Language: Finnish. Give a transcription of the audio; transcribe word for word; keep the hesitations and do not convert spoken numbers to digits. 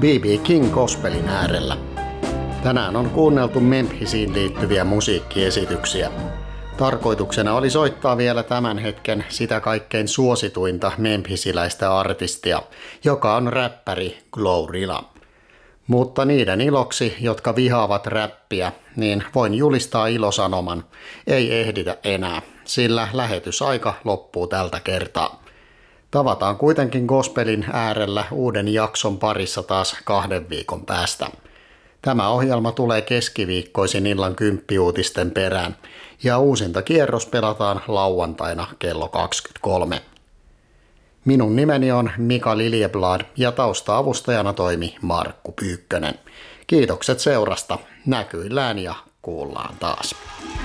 B B King gospelin äärellä. Tänään on kuunneltu Memphisiin liittyviä musiikkiesityksiä. Tarkoituksena oli soittaa vielä tämän hetken sitä kaikkein suosituinta memphisiläistä artistia, joka on räppäri Glorilla. Mutta niiden iloksi, jotka vihaavat räppiä, niin voin julistaa ilosanoman, ei ehditä enää, sillä lähetysaika loppuu tältä kertaa. Tavataan kuitenkin gospelin äärellä uuden jakson parissa taas kahden viikon päästä. Tämä ohjelma tulee keskiviikkoisin illan kymppiuutisten perään ja uusinta kierros pelataan lauantaina kello kaksikymmentäkolme. Minun nimeni on Mika Liljeblad ja tausta-avustajana toimi Markku Pyykkönen. Kiitokset seurasta, näkyillään ja kuullaan taas.